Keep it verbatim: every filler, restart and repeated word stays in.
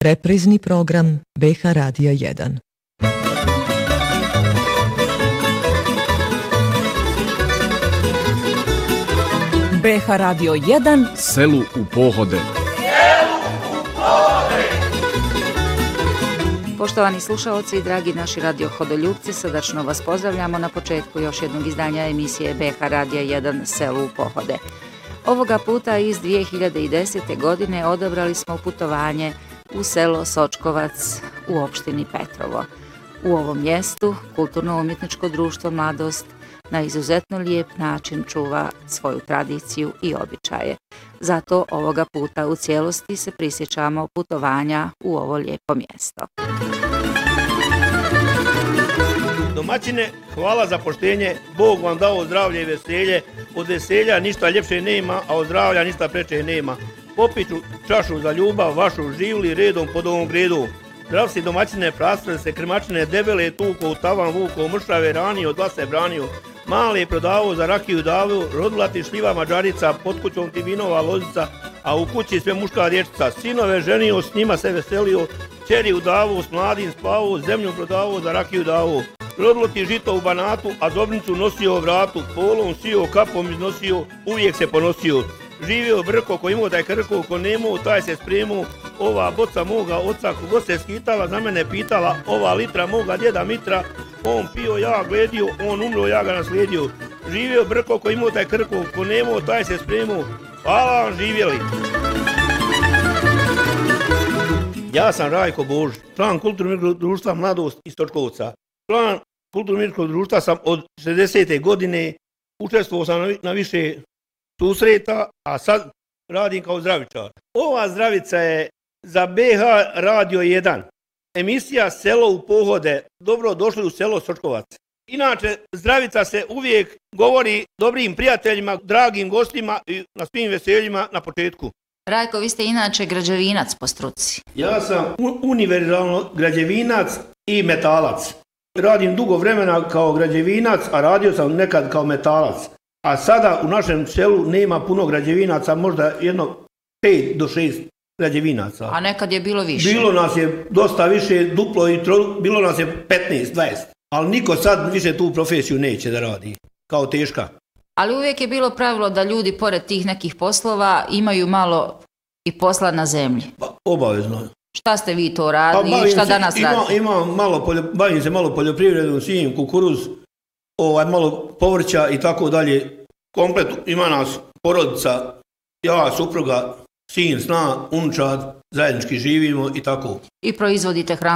Reprizni program B H Radija jedan. B H Radio jedan Selu u pohode. Poštovani slušaoci i dragi naši radiohodoljupci, srdačno vas pozdravljamo na početku još jednog izdanja emisije B H Radija jedan Selu u pohode. Ovoga puta iz dvije hiljade desete. godine odabrali smo putovanje u selo Sočkovac u opštini Petrovo. U ovom mjestu Kulturno-umjetničko društvo Mladost na izuzetno lijep način čuva svoju tradiciju i običaje. Zato ovoga puta u cijelosti se prisjećamo putovanja u ovo lijepo mjesto. Domaćine, hvala za poštenje, Bog vam dao zdravlje i veselje, od veselja ništa ljepše nema, a od zdravlja ništa preče nema. Popiću čašu za ljubav vašu, živli redom pod ovom gredu. Zdrav si domaćine, prastore se krmačine, debele tuko, u tavan vuko, mršave ranio, dva se branio. Male prodavo za rakiju davu, rodila ti šljiva mađarica, pod kućom ti vinova lozica, a u kući sve muška dječica. Sinove ženio, s njima se veselio, čeri u davu, s mladim spavu, zemlju prodavo za rakiju davu. Rodilo ti žito u banatu, a zobnicu nosio vratu, polom sio, kapom iznosio, uvijek se ponosio. Živio brko, ko imao taj krko, ko nemao, taj se spremao. Ova boca moga oca, kogo se skitala, za mene pitala, ova litra moga djeda Mitra, on pio, ja gledio, on umro, ja ga naslijedio. Živio brko, ko imao taj krko, ko nemao, taj se spremao. Hvala vam, živjeli. Ja sam Rajko Božić, član Kulturno-umjetničkog društva Mladost iz Sočkovca. Član Kulturno-umjetničkog društva sam od šezdesete. godine, učestvovao sam na više susreta, a sad radim kao zdravičar. Ova zdravica je za B H Radio jedan. Emisija Selo u pohode. Dobro došli u selo Sočkovac. Inače, zdravica se uvijek govori dobrim prijateljima, dragim gostima i na svim veseljima na početku. Rajko, vi ste inače građevinac po struci. Ja sam univerzalno građevinac i metalac. Radim dugo vremena kao građevinac, a radio sam nekad kao metalac. A sada u našem selu nema puno građevinaca, možda jedno pet do šest građevinaca. A nekad je bilo više? Bilo nas je dosta više, duplo i tro, bilo nas je petnaest dvadeset. Ali niko sad više tu profesiju neće da radi, kao teška. Ali uvijek je bilo pravilo da ljudi pored tih nekih poslova imaju malo i posla na zemlji. Pa, obavezno. Šta ste vi to radili pa, i šta se, danas ima, radite? Ima malo, poljo, bavim se malo poljoprivredom, sijem kukuruz, ovaj, malo povrća i tako dalje. Komplet ima nas porodica, ja, supruga, sin, sna, unčad, zajednički živimo i tako. I proizvodite hranu